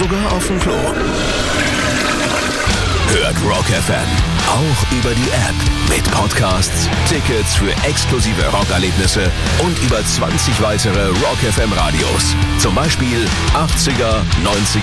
sogar auf dem Klo. Hört Rock FM auch über die App mit Podcasts, Tickets für exklusive Rockerlebnisse und über 20 weitere Rock FM Radios. Zum Beispiel 80er, 90er